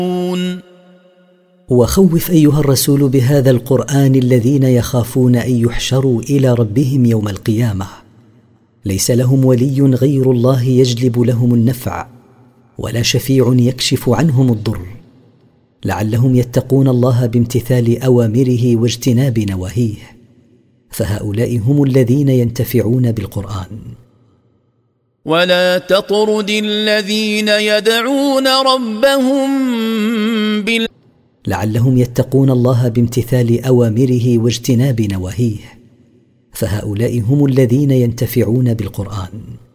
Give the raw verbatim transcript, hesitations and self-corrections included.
وخوف أيها الرسول بهذا القرآن الذين يخافون أن يحشروا إلى ربهم يوم القيامة ليس لهم ولي غير الله يجلب لهم النفع ولا شفيع يكشف عنهم الضر، لعلهم يتقون الله بامتثال أوامره واجتناب نواهيه، فهؤلاء هم الذين ينتفعون بالقرآن. ولا تطرد الذين يدعون ربهم بال لعلهم يتقون الله بامتثال أوامره واجتناب نواهيه، فهؤلاء هم الذين ينتفعون بالقرآن.